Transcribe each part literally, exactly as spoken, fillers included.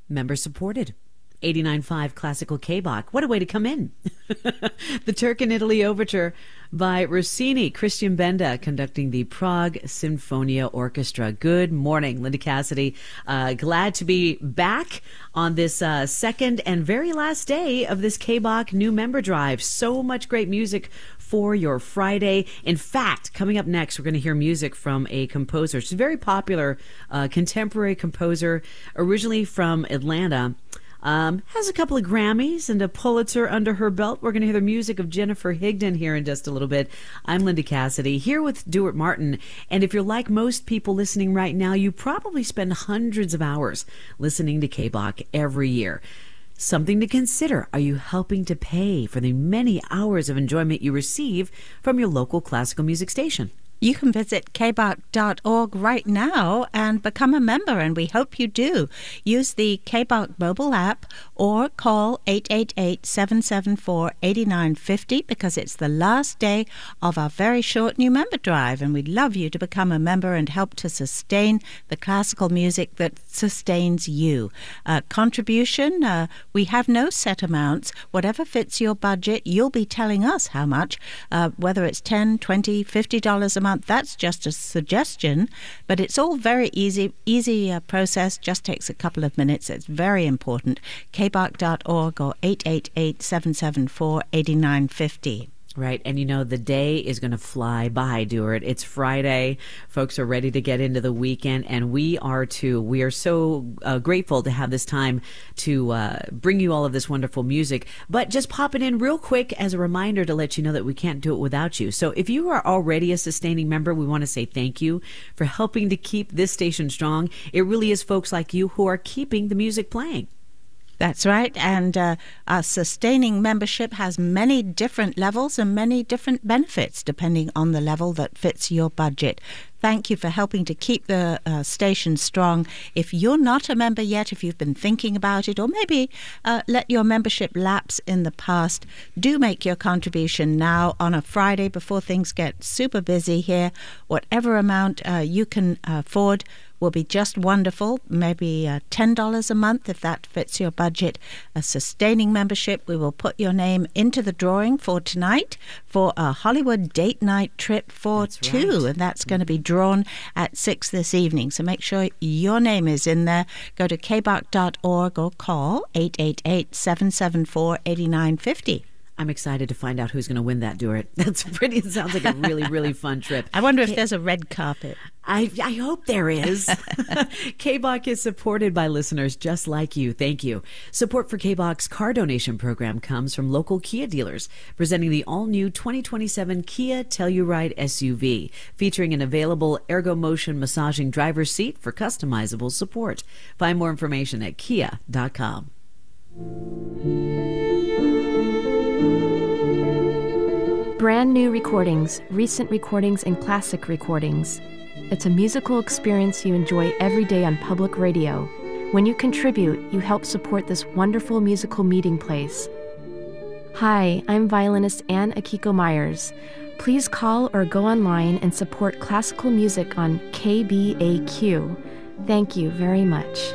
member supported. eighty-nine point five Classical K-Bach. What a way to come in. The Turk in Italy Overture by Rossini. Christian Benda conducting the Prague Sinfonia Orchestra. Good morning, Linda Cassidy. Uh, glad to be back on this uh, second and very last day of this K-Bach new member drive. So much great music for your Friday. In fact, coming up next, we're going to hear music from a composer. She's a very popular uh, contemporary composer, originally from Atlanta. Um, has a couple of Grammys and a Pulitzer under her belt. We're going to hear the music of Jennifer Higdon here in just a little bit. I'm Linda Cassidy, here with Duart Martin. And if you're like most people listening right now, you probably spend hundreds of hours listening to K-Bach every year. Something to consider. Are you helping to pay for the many hours of enjoyment you receive from your local classical music station? You can visit k bach dot org right now and become a member, and we hope you do. Use the K-Bach mobile app or call eight eight eight, seven seven four, eight nine five zero because it's the last day of our very short new member drive, and we'd love you to become a member and help to sustain the classical music that sustains you. Uh, contribution, uh, we have no set amounts. Whatever fits your budget, you'll be telling us how much, uh, whether it's ten dollars, twenty dollars, fifty dollars a month. That's just a suggestion, but it's all very easy, easy uh, process, just takes a couple of minutes. It's very important. k bach dot org or eight eight eight, seven seven four, eight nine five zero. Right. And, you know, the day is going to fly by, Duart. It's Friday. Folks are ready to get into the weekend, and we are too. We are so uh, grateful to have this time to uh, bring you all of this wonderful music. But just popping in real quick as a reminder to let you know that we can't do it without you. So if you are already a sustaining member, we want to say thank you for helping to keep this station strong. It really is folks like you who are keeping the music playing. That's right, and uh, our sustaining membership has many different levels and many different benefits depending on the level that fits your budget. Thank you for helping to keep the uh, station strong. If you're not a member yet, if you've been thinking about it, or maybe uh, let your membership lapse in the past, do make your contribution now on a Friday before things get super busy here. Whatever amount uh, you can afford will be just wonderful. Maybe uh, ten dollars a month if that fits your budget. A sustaining membership, we will put your name into the drawing for tonight for a Hollywood date night trip for that's two. Right. And that's going to be drawn at six this evening. So make sure your name is in there. Go to k bach dot org or call eight eight eight, seven seven four, eight nine five zero. I'm excited to find out who's going to win that, Duart. That's pretty, it sounds like a really, really fun trip. I wonder if there's a red carpet. I, I hope there is. K-Bach is supported by listeners just like you. Thank you. Support for K-Bach's car donation program comes from local Kia dealers, presenting the all-new twenty twenty-seven Kia Telluride S U V, featuring an available ergo-motion massaging driver's seat for customizable support. Find more information at kia dot com. Brand new recordings, recent recordings, and classic recordings. It's a musical experience you enjoy every day on public radio. When you contribute, you help support this wonderful musical meeting place. Hi, I'm violinist Ann Akiko Myers. Please call or go online and support classical music on K B A Q. Thank you very much.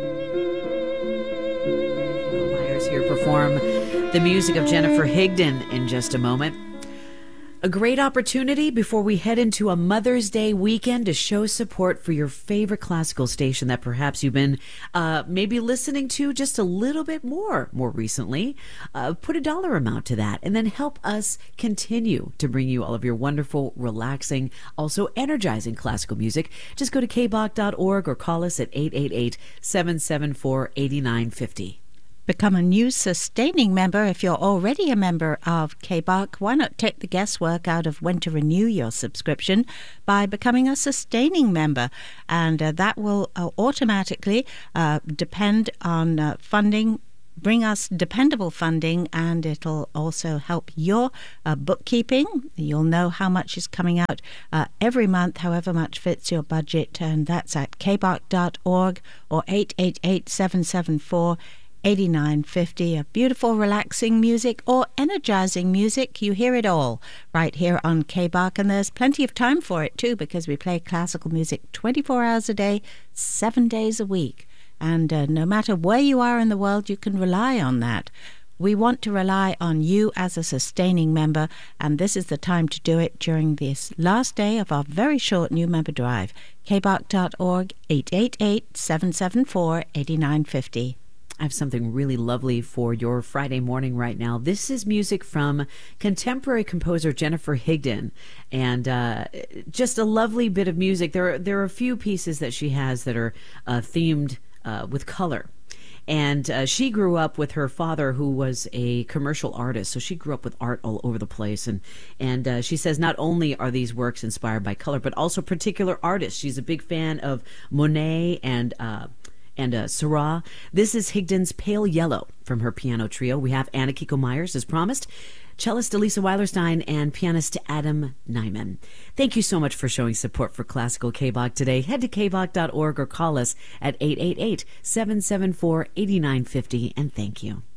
Myers here perform the music of Jennifer Higdon in just a moment. A great opportunity before we head into a Mother's Day weekend to show support for your favorite classical station that perhaps you've been uh, maybe listening to just a little bit more more recently. Uh, put a dollar amount to that and then help us continue to bring you all of your wonderful, relaxing, also energizing classical music. Just go to k bach dot org or call us at eight eight eight, seven seven four, eight nine five zero. Become a new sustaining member if you're already a member of K-Bach. Why not take the guesswork out of when to renew your subscription by becoming a sustaining member? And uh, that will uh, automatically uh, depend on uh, funding, bring us dependable funding, and it'll also help your uh, bookkeeping. You'll know how much is coming out uh, every month, however much fits your budget, and that's at k bach dot org or eight eight eight, seven seven four, eight nine five zero. A beautiful, relaxing music or energizing music. You hear it all right here on K-Bach, and there's plenty of time for it too because we play classical music twenty-four hours a day, seven days a week. And uh, no matter where you are in the world, you can rely on that. We want to rely on you as a sustaining member, and this is the time to do it during this last day of our very short new member drive. K B O C dot org, eight eight eight, seven seven four, eight nine five zero. I have something really lovely for your Friday morning right now. This is music from contemporary composer Jennifer Higdon, and uh, just a lovely bit of music. There are, there are a few pieces that she has that are uh, themed uh, with color. And uh, she grew up with her father, who was a commercial artist. So she grew up with art all over the place. And and uh, she says not only are these works inspired by color, but also particular artists. She's a big fan of Monet and uh, and uh, Seurat. This is Higdon's Pale Yellow from her piano trio. We have Anna Kiko Myers, as promised, cellist Elisa Weilerstein, and pianist Adam Nyman. Thank you so much for showing support for Classical K B O C today. Head to K B O C dot org or call us at eight eight eight, seven seven four, eight nine five zero, and thank you.